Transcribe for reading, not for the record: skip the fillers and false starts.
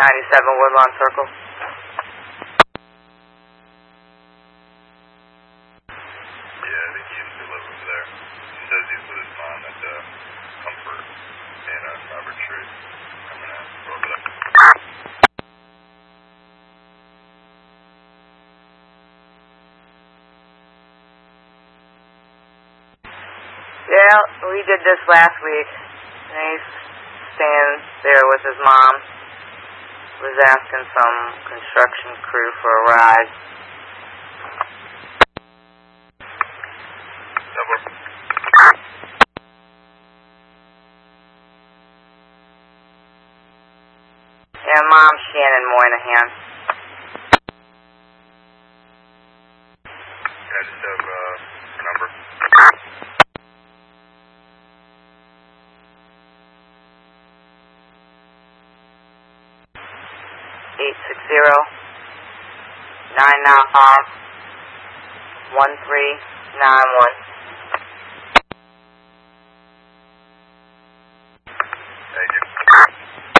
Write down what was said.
97 Woodlawn Circle. Yeah, I think he used to live over there. He says he's with his mom at Comfort and Robert Street. I'm going to go over there. Yeah, we did this last week. And he's staying there with his mom. Was asking some construction crew for a ride. Yeah, Mom, Shannon Moynihan. Yeah, I just have her number. 860-995-1391.